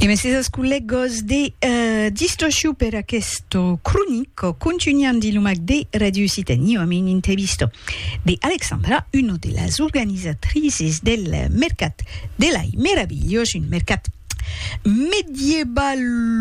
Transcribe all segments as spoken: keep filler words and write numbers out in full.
E mi siete scullegos de uh, distosciu per questo cronico continuando di lumac de Radio Occitanie a min intervisto de Alexandra, una de las organizatrices del mercat de l'ai meraviglios, un mercat médiéval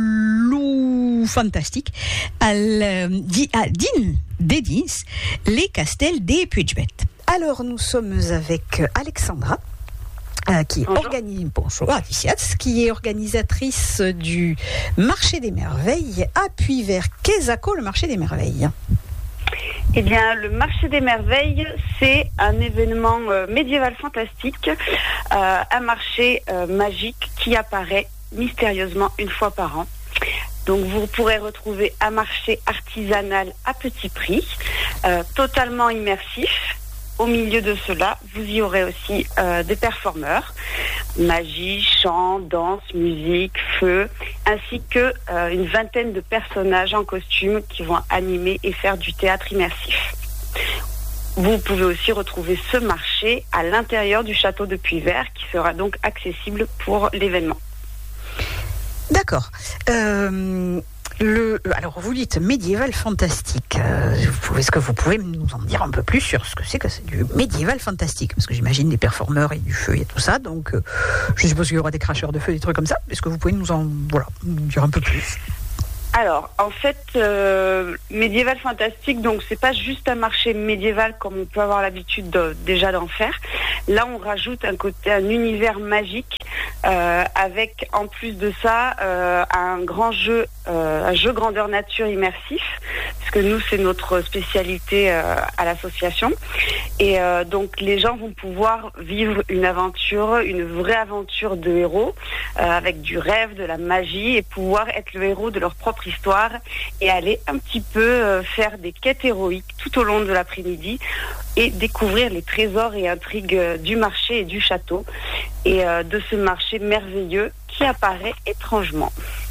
fantastique al, di, a, din, de dins les castels de Puigbet. Alors nous sommes avec Alexandra Euh, qui, organise, bonjour, qui est organisatrice du Marché des Merveilles à Puyvert. Qu'est-ce que le Marché des Merveilles? Eh bien, le Marché des Merveilles, c'est un événement euh, médiéval fantastique, euh, un marché euh, magique qui apparaît mystérieusement une fois par an. Donc vous pourrez retrouver un marché artisanal à petit prix, euh, totalement immersif. Au milieu de cela, vous y aurez aussi euh, des performeurs, magie, chant, danse, musique, feu, ainsi que euh, une vingtaine de personnages en costume qui vont animer et faire du théâtre immersif. Vous pouvez aussi retrouver ce marché à l'intérieur du château de Puyvert qui sera donc accessible pour l'événement. D'accord. Euh... Le, alors vous dites médiéval fantastique. Euh, est-ce que vous pouvez nous en dire un peu plus sur ce que c'est que c'est du médiéval fantastique? Parce que j'imagine des performeurs et du feu et tout ça. Donc euh, je suppose qu'il y aura des cracheurs de feu, des trucs comme ça. Est-ce que vous pouvez nous en voilà nous dire un peu plus? Alors, en fait, euh, médiéval fantastique, donc c'est pas juste un marché médiéval comme on peut avoir l'habitude de, déjà d'en faire. Là, on rajoute un côté, un univers magique euh, avec, en plus de ça, euh, un grand jeu, euh, un jeu grandeur nature immersif, parce que nous, c'est notre spécialité euh, à l'association. Et euh, donc, les gens vont pouvoir vivre une aventure, une vraie aventure de héros, euh, avec du rêve, de la magie, et pouvoir être le héros de leur propre histoire et aller un petit peu euh, faire des quêtes héroïques tout au long de l'après-midi et découvrir les trésors et intrigues euh, du marché et du château et euh, de ce marché merveilleux qui apparaît étrangement.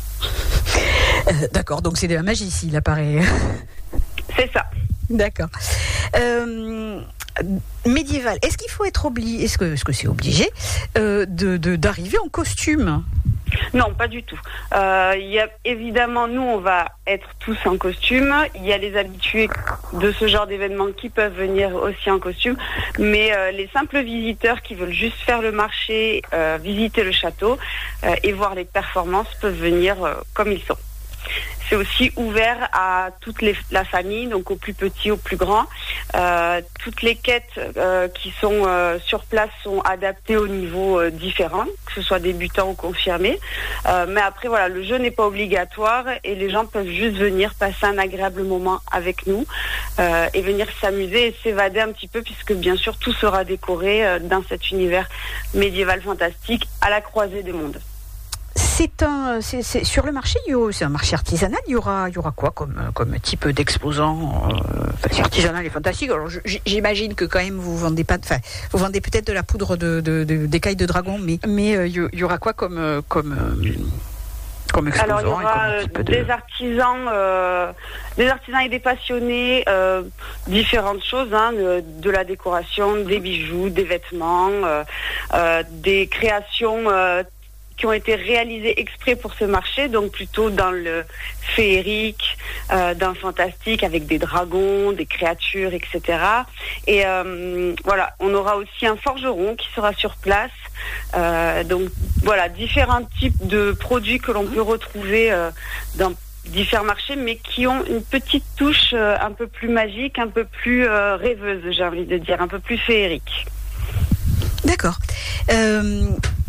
Euh, d'accord, donc c'est de la magie s'il apparaît. C'est ça. D'accord. Euh, médiéval, est-ce qu'il faut être obligé, est-ce que, est-ce que c'est obligé euh, de, de, d'arriver en costume? Non, pas du tout. Euh, il y a, évidemment, nous, on va être tous en costume. Il y a les habitués de ce genre d'événements qui peuvent venir aussi en costume. Mais euh, les simples visiteurs qui veulent juste faire le marché, euh, visiter le château euh, et voir les performances peuvent venir euh, comme ils sont. C'est aussi ouvert à toute les, la famille, donc aux plus petits, aux plus grands. Euh, toutes les quêtes euh, qui sont euh, sur place sont adaptées au niveau euh, différent, que ce soit débutant ou confirmé. Euh, mais après, voilà, le jeu n'est pas obligatoire et les gens peuvent juste venir passer un agréable moment avec nous euh, et venir s'amuser et s'évader un petit peu, puisque bien sûr tout sera décoré euh, dans cet univers médiéval fantastique à la croisée des mondes. C'est un, c'est, c'est, sur le marché, c'est un marché artisanal. Il y aura, il y aura quoi comme, comme type d'exposant euh, enfin, c'est artisanal et fantastique. Alors, j'imagine que quand même vous vendez pas, enfin, vous vendez peut-être de la poudre de, de, de d'écailles de dragon, mais, mais euh, il y aura quoi comme, comme, comme exposant? Alors, il y aura euh, de... des artisans, euh, des artisans et des passionnés, euh, différentes choses, hein, de, de la décoration, des bijoux, des vêtements, euh, euh, des créations. Euh, qui ont été réalisés exprès pour ce marché, donc plutôt dans le féerique, euh, dans le fantastique, avec des dragons, des créatures, et cetera. Et euh, voilà, on aura aussi un forgeron qui sera sur place. Euh, donc voilà, différents types de produits que l'on peut retrouver euh, dans différents marchés, mais qui ont une petite touche euh, un peu plus magique, un peu plus euh, rêveuse, j'ai envie de dire, un peu plus féerique. D'accord. Euh...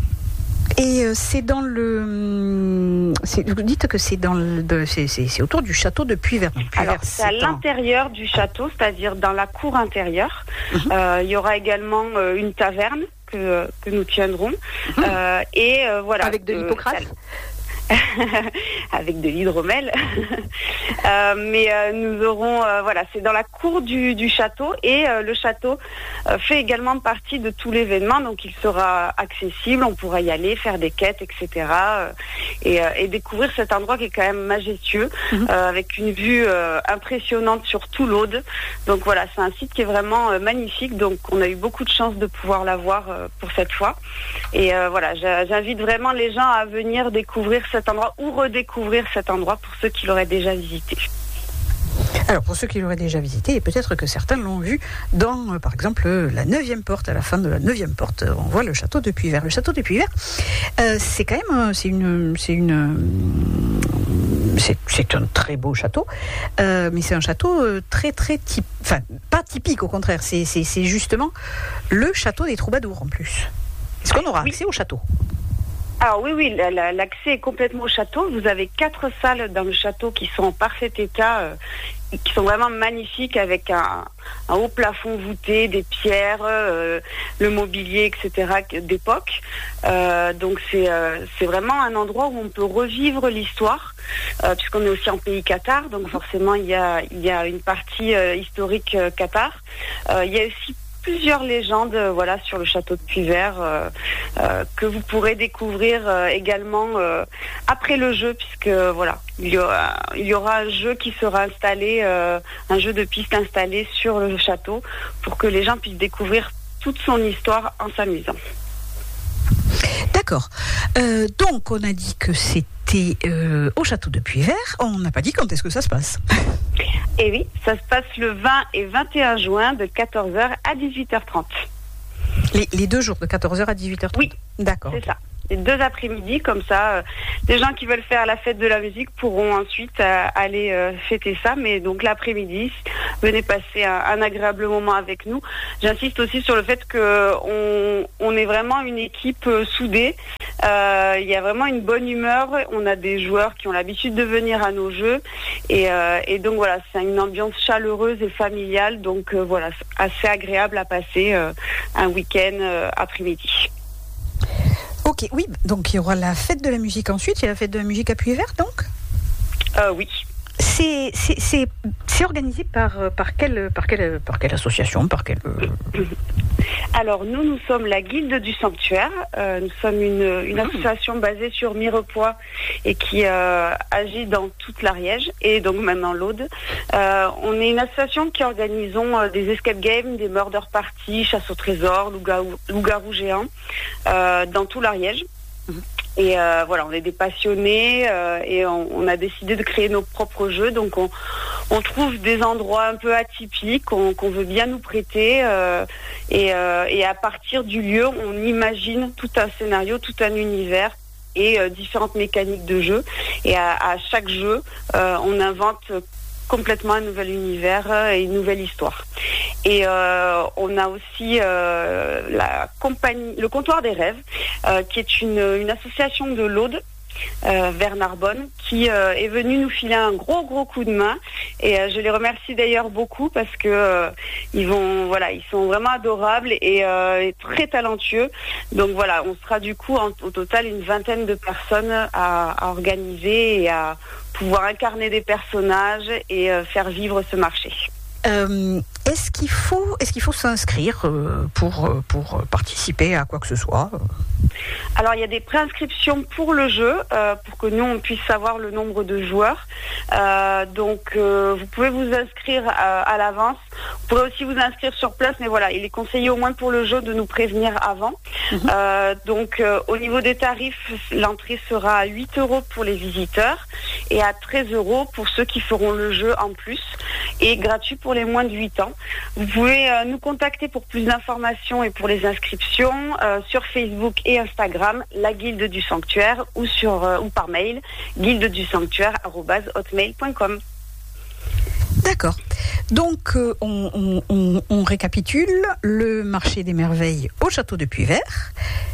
Et c'est dans le. C'est, vous dites que c'est dans le. C'est, c'est, c'est autour du château de Puyvert. Alors, c'est à l'intérieur du château, c'est-à-dire dans la cour intérieure. Mm-hmm. Euh, il y aura également euh, une taverne que, que nous tiendrons. Mm-hmm. Euh, et euh, voilà. Avec de l'hippocrate. avec de l'hydromel. euh, mais euh, nous aurons, euh, voilà, c'est dans la cour du, du château et euh, le château euh, fait également partie de tout l'événement, donc il sera accessible, on pourra y aller, faire des quêtes, et cetera. Euh, et, euh, et découvrir cet endroit qui est quand même majestueux, mmh. euh, avec une vue euh, impressionnante sur tout l'Aude. Donc voilà, c'est un site qui est vraiment euh, magnifique, donc on a eu beaucoup de chance de pouvoir l'avoir euh, pour cette fois. Et euh, voilà, j'invite vraiment les gens à venir découvrir cet endroit ou redécouvrir cet endroit pour ceux qui l'auraient déjà visité. Alors pour ceux qui l'auraient déjà visité, et peut-être que certains l'ont vu dans, euh, par exemple, la neuvième porte. À la fin de la neuvième porte, on voit le château de Puyvert. Le château de Puyvert, euh, c'est quand même, c'est une, c'est une, c'est, c'est un très beau château, euh, mais c'est un château euh, très très typique, enfin pas typique, au contraire. C'est, c'est, c'est justement le château des troubadours en plus. Est-ce qu'on aura accès oui. au château ? Alors oui, oui, la, la, l'accès est complètement au château. Vous avez quatre salles dans le château qui sont en parfait état, euh, qui sont vraiment magnifiques, avec un, un haut plafond voûté, des pierres, euh, le mobilier, et cetera d'époque. Euh, donc c'est, euh, c'est vraiment un endroit où on peut revivre l'histoire, euh, puisqu'on est aussi en pays Qatar, donc forcément il y a, il y a une partie euh, historique euh, Qatar. Euh, il y a aussi plusieurs légendes, euh, voilà, sur le château de Puyvert euh, euh, que vous pourrez découvrir euh, également euh, après le jeu, puisque voilà, il y aura, il y aura un jeu qui sera installé, euh, un jeu de piste installé sur le château pour que les gens puissent découvrir toute son histoire en s'amusant. D'accord. Euh, donc on a dit que c'était euh, au château de Puyvert. On n'a pas dit quand est-ce que ça se passe. Et oui, ça se passe le vingt et vingt et un juin de quatorze heures à dix-huit heures trente. Les, les deux jours de quatorze heures à dix-huit heures trente. Oui, d'accord. C'est okay. ça. Les deux après-midi, comme ça, euh, les gens qui veulent faire la fête de la musique pourront ensuite euh, aller euh, fêter ça. Mais donc l'après-midi, venez passer un, un agréable moment avec nous. J'insiste aussi sur le fait que on, on est vraiment une équipe euh, soudée. Euh, il y a vraiment une bonne humeur. On a des joueurs qui ont l'habitude de venir à nos jeux. Et, euh, et donc voilà, c'est une ambiance chaleureuse et familiale. Donc euh, voilà, assez agréable à passer euh, un week-end euh, après-midi. Ok, oui, donc il y aura la fête de la musique ensuite. Il y a la fête de la musique à Puyvert, donc euh, Oui. C'est, c'est, c'est, c'est organisé par, par, quelle, par, quelle, par quelle association par quelle... Alors, nous, nous sommes la Guilde du Sanctuaire. Euh, nous sommes une, une association basée sur Mirepoix et qui euh, agit dans toute l'Ariège et donc maintenant l'Aude. Euh, on est une association qui organisons euh, des escape games, des murder parties, chasse au trésor, loup-garou, loup-garou géant euh, dans tout l'Ariège. Mmh. Et euh, voilà, on est des passionnés euh, et on, on a décidé de créer nos propres jeux. Donc on, on trouve des endroits un peu atypiques qu'on, qu'on veut bien nous prêter euh, et, euh, et à partir du lieu, on imagine tout un scénario, tout un univers et euh, différentes mécaniques de jeu. Et à, à chaque jeu, euh, on invente complètement un nouvel univers et une nouvelle histoire. Et euh, on a aussi euh, la compagnie, le Comptoir des Rêves, euh, qui est une, une association de l'Aude, euh, vers Narbonne, qui euh, est venu nous filer un gros gros coup de main. Et euh, je les remercie d'ailleurs beaucoup parce que euh, ils vont, voilà, ils sont vraiment adorables et, euh, et très talentueux. Donc voilà, on sera du coup en, au total une vingtaine de personnes à, à organiser et à pouvoir incarner des personnages et euh, faire vivre ce marché. Euh, est-ce qu'il faut, est-ce qu'il faut s'inscrire euh, pour, pour participer à quoi que ce soit ? Alors, il y a des préinscriptions pour le jeu, euh, pour que nous, on puisse savoir le nombre de joueurs. Euh, donc, euh, vous pouvez vous inscrire à, à l'avance. Vous pourrez aussi vous inscrire sur place, mais voilà, il est conseillé au moins pour le jeu de nous prévenir avant. Mmh. Euh, donc, euh, au niveau des tarifs, l'entrée sera à huit euros pour les visiteurs et à treize euros pour ceux qui feront le jeu en plus, et gratuit pour les moins de huit ans. Vous pouvez euh, nous contacter pour plus d'informations et pour les inscriptions euh, sur Facebook et Instagram, la Guilde du Sanctuaire, ou sur euh, ou par mail, guilde du sanctuaire arobase hotmail point com. D'accord. Donc, euh, on, on, on, on récapitule le marché des merveilles au château de Puyvert,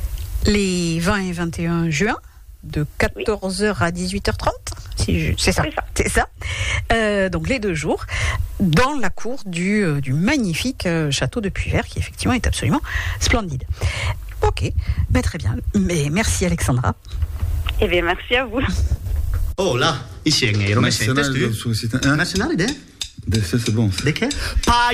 les vingt et vingt et un juin, de quatorze heures à dix-huit heures trente. Si je... C'est ça. C'est ça. C'est ça. Euh, donc, les deux jours, dans la cour du, euh, du magnifique euh, château de Puyvert, qui effectivement est absolument splendide. Ok, mais très bien. Mais merci Alexandra. Eh bien, merci à vous. Oh là, ici è nero, mi sente? Nazionale del suo sito. Eh? Nazionale de? De- ça, c'est bon. ça. De che?